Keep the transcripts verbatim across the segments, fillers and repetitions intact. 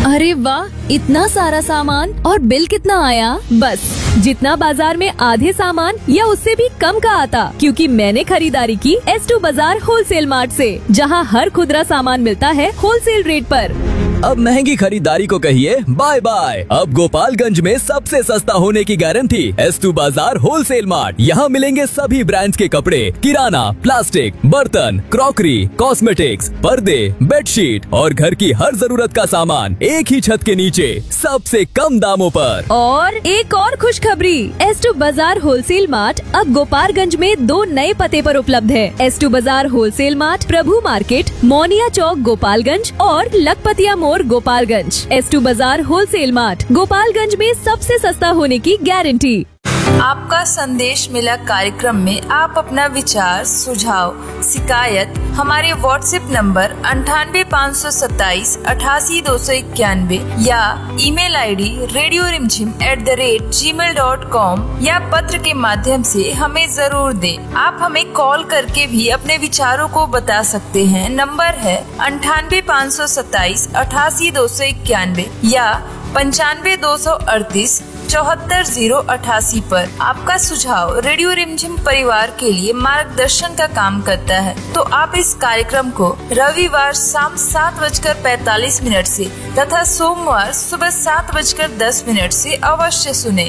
अरे वाह, इतना सारा सामान और बिल कितना आया? बस जितना बाजार में आधे सामान या उससे भी कम का आता, क्योंकि मैंने खरीदारी की एस टू बाजार होलसेल मार्ट से, जहां हर खुदरा सामान मिलता है होलसेल रेट पर। अब महंगी खरीदारी को कहिए बाय बाय। अब गोपालगंज में सबसे सस्ता होने की गारंटी एस टू बाजार होलसेल मार्ट। यहाँ मिलेंगे सभी ब्रांड्स के कपड़े, किराना, प्लास्टिक, बर्तन, क्रॉकरी, कॉस्मेटिक्स, पर्दे, बेडशीट और घर की हर जरूरत का सामान एक ही छत के नीचे सबसे कम दामों पर। और एक और खुशखबरी, एस टू बाजार होलसेल मार्ट अब गोपालगंज में दो नए पते पर उपलब्ध है। एस टू बाजार होलसेल मार्ट प्रभु मार्केट, मोनिया चौक, गोपालगंज और लखपतिया मोड़, गोपालगंज। एस टू बाजार होलसेल मार्ट, गोपालगंज में सबसे सस्ता होने की गारंटी। आपका संदेश मिला कार्यक्रम में आप अपना विचार, सुझाव, शिकायत हमारे व्हाट्सएप नंबर अंठानवे पाँच सौ सत्ताईस अठासी दो सौ इक्यानवे या ईमेल आईडी रेडियो रिमझिम at the rate ji mail dot com या पत्र के माध्यम से हमें जरूर दें। आप हमें कॉल करके भी अपने विचारों को बता सकते हैं। नंबर है अंठानवे पाँच सौ सत्ताईस अठासी दो सौ इक्यानवे या पंचानवे दो सौ अड़तीस चौहत्तर जीरो अठासी पर। आपका सुझाव रेडियो रिमझिम परिवार के लिए मार्गदर्शन का काम करता है, तो आप इस कार्यक्रम को रविवार शाम सात बजकर पैतालीस मिनट से तथा सोमवार सुबह सात बजकर दस मिनट से अवश्य सुने।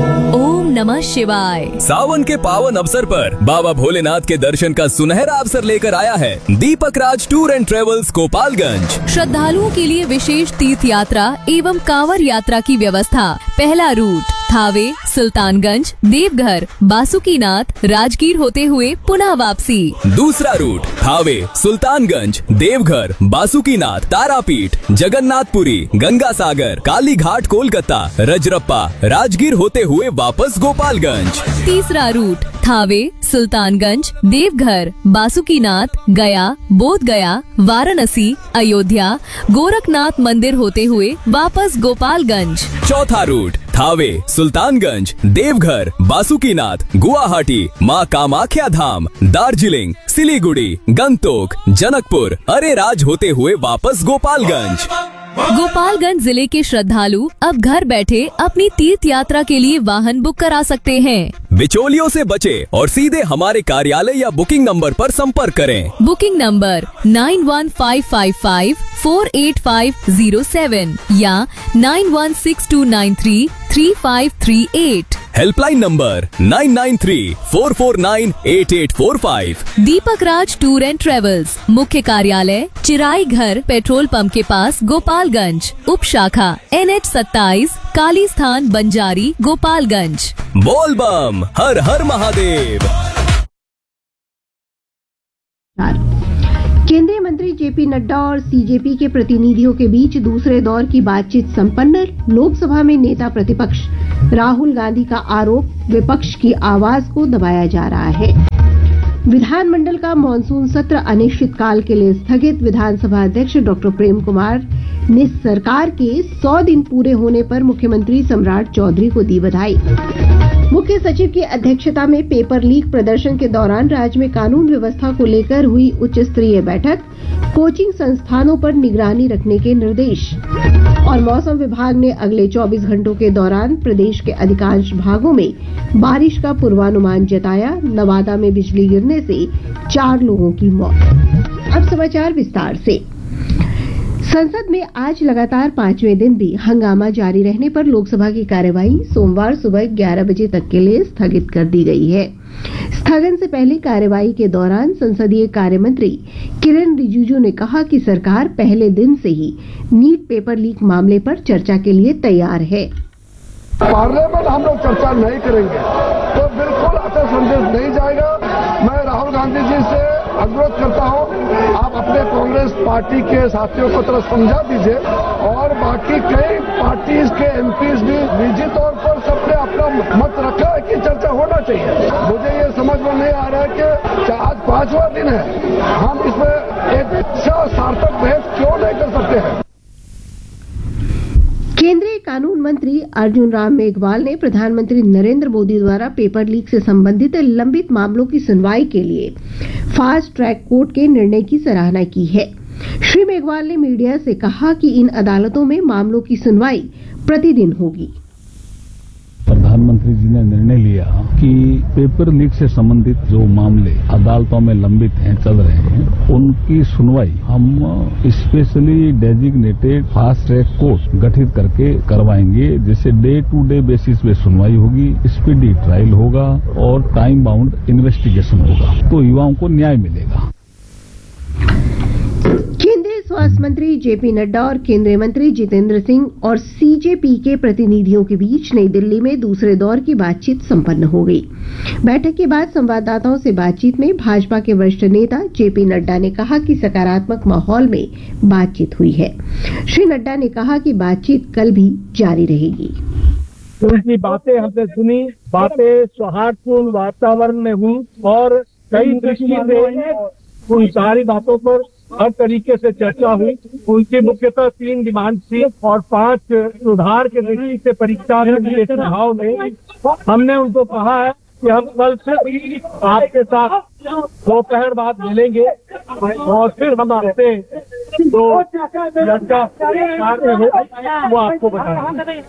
ओम नमः शिवाय। सावन के पावन अवसर पर बाबा भोलेनाथ के दर्शन का सुनहरा अवसर लेकर आया है दीपक राज टूर एंड ट्रेवल्स गोपालगंज। श्रद्धालुओं के लिए विशेष तीर्थ यात्रा एवं कांवड़ यात्रा की व्यवस्था। पहला रूट थावे, सुल्तानगंज, देवघर, बासुकीनाथ, राजगीर होते हुए पुनः वापसी। दूसरा रूट थावे, सुल्तानगंज, देवघर, बासुकीनाथ, तारापीठ, जगन्नाथपुरी, गंगा सागर, काली घाट, कोलकाता, रजरप्पा, राजगीर होते हुए वापस गोपालगंज। तीसरा रूट थावे, सुल्तानगंज, देवघर, बासुकीनाथ, गया, बोध गया, वाराणसी, अयोध्या, गोरखनाथ मंदिर होते हुए वापस गोपालगंज। चौथा रूट थावे, सुल्तानगंज, देवघर, बासुकीनाथ, गुवाहाटी, माँ कामाख्या धाम, दार्जिलिंग, सिलीगुड़ी, गंगटोक, जनकपुर, अरेराज होते हुए वापस गोपालगंज। गोपालगंज जिले के श्रद्धालु अब घर बैठे अपनी तीर्थ यात्रा के लिए वाहन बुक करा सकते हैं। बिचौलियों से बचे और सीधे हमारे कार्यालय या बुकिंग नंबर पर संपर्क करें। Booking number nine one five five five four eight five zero seven या nine one six to nine three three five three eight. Helpline number nine nine three four four nine eight eight four five. Deepak Raj tour and travels, मुख्य कार्यालय चिराई घर, petrol pump के पास, गोपालगंज। उप शाखा N H सत्ताईस, काली स्थान, बंजारी, गोपालगंज। बोल बम, हर हर महादेव। केंद्रीय मंत्री जेपी नड्डा और सीजेपी के प्रतिनिधियों के बीच दूसरे दौर की बातचीत संपन्न। लोकसभा में नेता प्रतिपक्ष राहुल गांधी का आरोप, विपक्ष की आवाज को दबाया जा रहा है। विधानमंडल का मानसून सत्र अनिश्चितकाल के लिए स्थगित। विधानसभा अध्यक्ष डॉक्टर प्रेम कुमार ने सरकार के सौ दिन पूरे होने पर मुख्यमंत्री सम्राट चौधरी को दी बधाई। मुख्य सचिव की अध्यक्षता में पेपर लीक प्रदर्शन के दौरान राज्य में कानून व्यवस्था को लेकर हुई उच्च स्तरीय बैठक। कोचिंग संस्थानों पर निगरानी रखने के निर्देश। और मौसम विभाग ने अगले चौबीस घंटों के दौरान प्रदेश के अधिकांश भागों में बारिश का पूर्वानुमान जताया। नवादा में बिजली गिरने से चार लोगों की मौत। अब समाचार विस्तार से। संसद में आज लगातार पांचवें दिन भी हंगामा जारी रहने पर लोकसभा की कार्यवाही सोमवार सुबह ग्यारह बजे तक के लिए स्थगित कर दी गई है। स्थगन से पहले कार्यवाही के दौरान संसदीय कार्य मंत्री किरेन रिजिजू ने कहा कि सरकार पहले दिन से ही नीट पेपर लीक मामले पर चर्चा के लिए तैयार है। पार्लियामेंट हम लोग चर्चा नहीं करेंगे तो बिल्कुल अच्छा संदेश नहीं जाएगा। मैं राहुल गांधी जी से अनुरोध करता हूं, आप अपने कांग्रेस पार्टी के साथियों को तरह समझा दीजिए और बाकी कई पार्टीज के एमपीज भी निजी तौर पर सबने अपना मत रखा है कि चर्चा होना चाहिए। मुझे ये समझ में नहीं आ रहा है कि आज पांचवा दिन है, हम इसमें एक अच्छा सार्थक बहस क्यों नहीं कर सकते हैं। केंद्रीय कानून मंत्री अर्जुन राम मेघवाल ने प्रधानमंत्री नरेंद्र मोदी द्वारा पेपर लीक से संबंधित लंबित मामलों की सुनवाई के लिए फास्ट ट्रैक कोर्ट के निर्णय की सराहना की है। श्री मेघवाल ने मीडिया से कहा कि इन अदालतों में मामलों की सुनवाई प्रतिदिन होगी। प्रधानमंत्री जी ने निर्णय लिया कि पेपर लीक से संबंधित जो मामले अदालतों में लंबित हैं, चल रहे हैं, उनकी सुनवाई हम specially designated fast track court गठित करके करवाएंगे, जिससे डे टू डे बेसिस पे सुनवाई होगी, स्पीडी ट्रायल होगा और टाइम बाउंड इन्वेस्टिगेशन होगा, तो युवाओं को न्याय मिलेगा। केंद्रीय स्वास्थ्य मंत्री जेपी नड्डा और केंद्रीय मंत्री जितेंद्र सिंह और सीजेपी के प्रतिनिधियों के बीच नई दिल्ली में दूसरे दौर की बातचीत संपन्न हो गई। बैठक के बाद संवाददाताओं से बातचीत में भाजपा के वरिष्ठ नेता जेपी नड्डा ने कहा कि सकारात्मक माहौल में बातचीत हुई है। श्री नड्डा ने कहा कि बातचीत कल भी जारी रहेगी। उनकी बातें हमने सुनी, बातें सौहार्दपूर्ण वातावरण में हुई और कई दृष्टि से उन सारी बातों पर हर तरीके से चर्चा हुई। उनकी मुख्यतः तीन डिमांड थी और पांच सुधार के दृष्टि से परीक्षा के सुझाव में हमने उनको कहा है कि हम कल से आपके साथ दोपहर बाद मिलेंगे और फिर हम आपसे जो चर्चा वो आपको बताएंगे।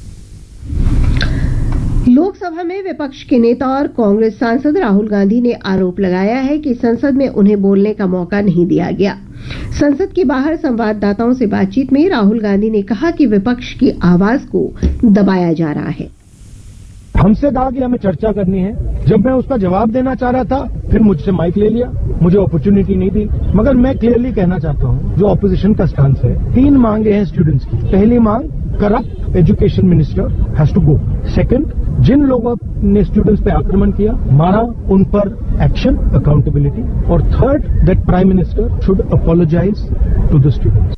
लोकसभा में विपक्ष के नेता और कांग्रेस सांसद राहुल गांधी ने आरोप लगाया है कि संसद में उन्हें बोलने का मौका नहीं दिया गया। संसद के बाहर संवाददाताओं से बातचीत में राहुल गांधी ने कहा कि विपक्ष की आवाज को दबाया जा रहा है। हमसे कहा कि हमें चर्चा करनी है। जब मैं उसका जवाब देना चाह रहा था, फिर मुझसे माइक ले लिया, मुझे अपॉर्चुनिटी नहीं दी। मगर मैं क्लियरली कहना चाहता हूं, जो ऑपोजिशन का स्टांस है, तीन मांगे हैं स्टूडेंट्स की। पहली मांग, corrupt education minister has to go. Second, जिन लोगों ने स्टूडेंट्स पे आक्रमण किया, मारा, उन पर एक्शन, अकाउंटेबिलिटी। और third, that prime minister should apologise to the students.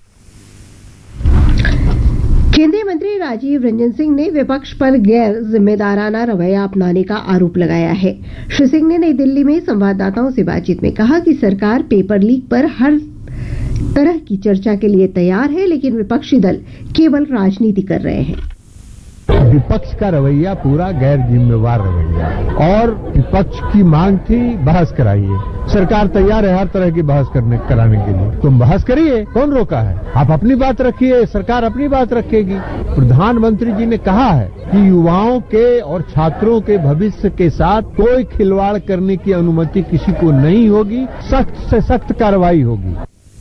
केंद्रीय मंत्री राजीव रंजन सिंह ने विपक्ष पर गैर जिम्मेदाराना रवैया अपनाने का आरोप लगाया है। श्री सिंह ने नई दिल्ली में संवाददाताओं से बातचीत में कहा कि सरकार पेपर लीक पर हर तरह की चर्चा के लिए तैयार है, लेकिन विपक्षी दल केवल राजनीति कर रहे हैं। विपक्ष का रवैया पूरा गैर जिम्मेवार रवैया, और विपक्ष की मांग थी बहस कराइए। सरकार तैयार है हर तरह की बहस करने कराने के लिए। तुम बहस करिए, कौन रोका है? आप अपनी बात रखिए, सरकार अपनी बात रखेगी। प्रधानमंत्री जी ने कहा है कि युवाओं के और छात्रों के भविष्य के साथ कोई खिलवाड़ करने की अनुमति किसी को नहीं होगी, सख्त से सख्त कार्रवाई होगी।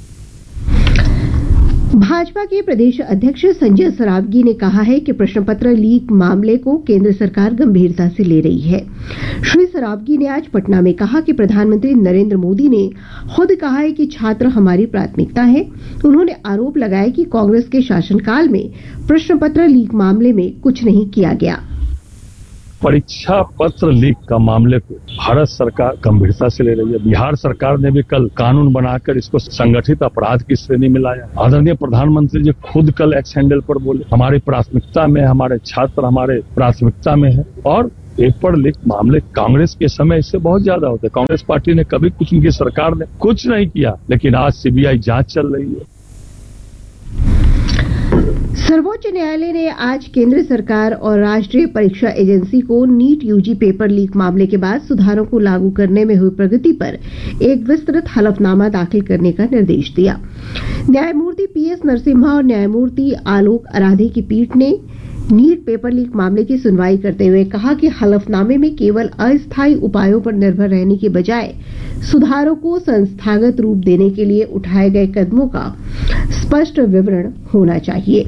भाजपा के प्रदेश अध्यक्ष संजय सरावगी ने कहा है कि प्रश्न पत्र लीक मामले को केंद्र सरकार गंभीरता से ले रही है। श्री सरावगी ने आज पटना में कहा कि प्रधानमंत्री नरेंद्र मोदी ने खुद कहा है कि छात्र हमारी प्राथमिकता है। उन्होंने आरोप लगाया कि कांग्रेस के शासनकाल में प्रश्न पत्र लीक मामले में कुछ नहीं किया गया। परीक्षा पत्र लीक का मामले को भारत सरकार गंभीरता से ले रही है। बिहार सरकार ने भी कल कानून बनाकर इसको संगठित अपराध की श्रेणी में लाया। आदरणीय प्रधानमंत्री जी खुद कल एक्स हैंडल पर बोले, हमारी प्राथमिकता में, हमारे छात्र हमारे प्राथमिकता में है। और पेपर लीक मामले कांग्रेस के समय इससे बहुत ज्यादा होते। कांग्रेस पार्टी ने कभी कुछ, उनकी सरकार ने कुछ नहीं किया, लेकिन आज सीबीआई जांच चल रही है। सर्वोच्च न्यायालय ने आज केंद्र सरकार और राष्ट्रीय परीक्षा एजेंसी को नीट यूजी पेपर लीक मामले के बाद सुधारों को लागू करने में हुई प्रगति पर एक विस्तृत हलफनामा दाखिल करने का निर्देश दिया। न्यायमूर्ति पीएस नरसिम्हा और न्यायमूर्ति आलोक आराधे की पीठ ने नीट पेपर लीक मामले की सुनवाई करते हुए कहा कि हलफनामे में केवल अस्थायी उपायों पर निर्भर रहने के बजाय सुधारों को संस्थागत रूप देने के लिए उठाए गए कदमों का स्पष्ट विवरण होना चाहिए।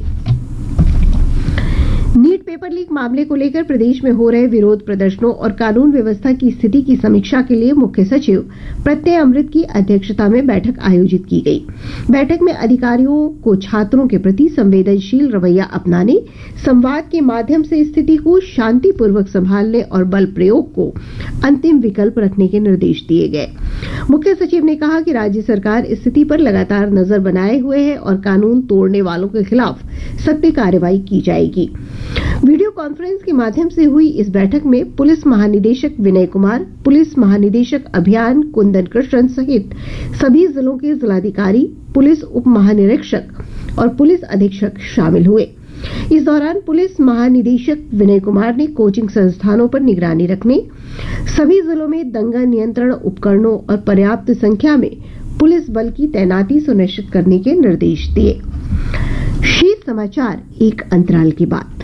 नीट पेपर लीक मामले को लेकर प्रदेश में हो रहे विरोध प्रदर्शनों और कानून व्यवस्था की स्थिति की समीक्षा के लिए मुख्य सचिव प्रत्यय अमृत की अध्यक्षता में बैठक आयोजित की गई। बैठक में अधिकारियों को छात्रों के प्रति संवेदनशील रवैया अपनाने, संवाद के माध्यम से स्थिति को शांतिपूर्वक संभालने और बल प्रयोग को अंतिम विकल्प रखने के निर्देश दिए गए। मुख्य सचिव ने कहा कि राज्य सरकार स्थिति पर लगातार नजर बनाए हुए है और कानून तोड़ने वालों के खिलाफ सख्त कार्रवाई की जाएगी। वीडियो कॉन्फ्रेंस के माध्यम से हुई इस बैठक में पुलिस महानिदेशक विनय कुमार, पुलिस महानिदेशक अभियान कुंदन कृष्णन सहित सभी जिलों के जिलाधिकारी, पुलिस उप महानिरीक्षक और पुलिस अधीक्षक शामिल हुए। इस दौरान पुलिस महानिदेशक विनय कुमार ने कोचिंग संस्थानों पर निगरानी रखने, सभी जिलों में दंगा नियंत्रण उपकरणों और पर्याप्त संख्या में पुलिस बल की तैनाती सुनिश्चित करने के निर्देश दिए। शीत समाचार एक अंतराल के बाद।